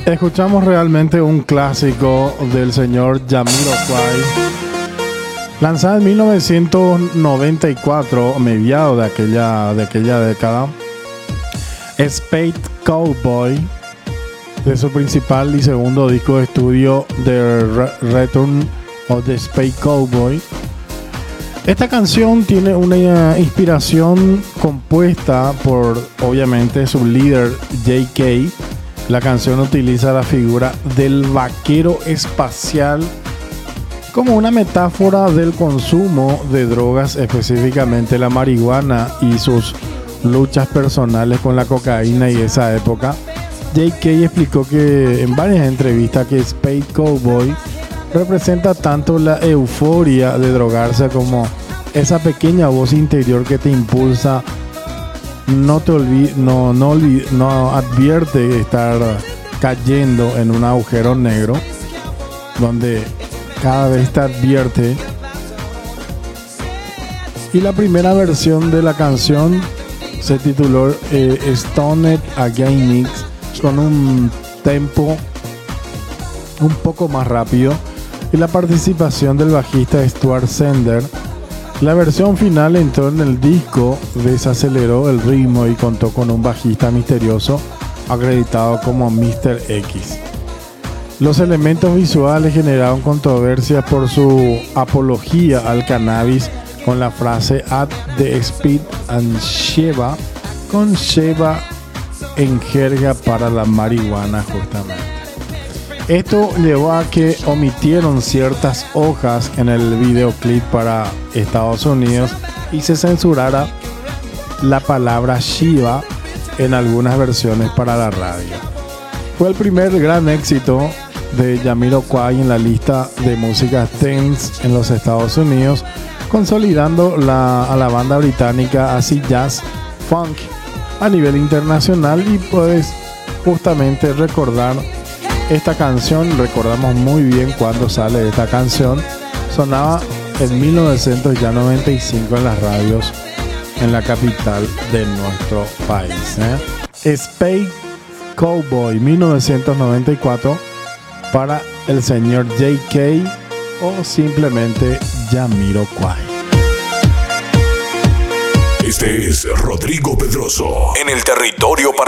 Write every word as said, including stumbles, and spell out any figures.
Escuchamos realmente un clásico del señor Jamiroquai, lanzada en mil novecientos noventa y cuatro, a mediados de aquella, de aquella década. Space Cowboy, de su principal y segundo disco de estudio, The Return of the Space Cowboy. Esta canción tiene una inspiración compuesta por, obviamente, su líder J K. La canción utiliza la figura del vaquero espacial como una metáfora del consumo de drogas, específicamente la marihuana, y sus luchas personales con la cocaína y esa época. J K explicó que en varias entrevistas que Space Cowboy representa tanto la euforia de drogarse como esa pequeña voz interior que te impulsa. No te olvides, no, no, olvid- no advierte estar cayendo en un agujero negro, donde cada vez te advierte. Y la primera versión de la canción se tituló eh, Stoned Again Mix, con un tempo un poco más rápido y la participación del bajista Stuart Sender. La versión final entró en el disco, desaceleró el ritmo y contó con un bajista misterioso acreditado como míster X. Los elementos visuales generaron controversia por su apología al cannabis, con la frase "at the speed and Sheba", con Sheba en jerga para la marihuana justamente. Esto llevó a que omitieron ciertas hojas en el videoclip para Estados Unidos y se censurara la palabra Shiva en algunas versiones para la radio. Fue el primer gran éxito de Jamiroquai en la lista de música dance en los Estados Unidos, consolidando la, a la banda británica acid jazz funk a nivel internacional. Y puedes justamente recordar esta canción, recordamos muy bien cuando sale esta canción, sonaba en mil novecientos noventa y cinco en las radios en la capital de nuestro país, ¿eh? Space Cowboy, mil novecientos noventa y cuatro, para el señor J K o simplemente Jamiroquai. Este es Rodrigo Pedroso en el territorio para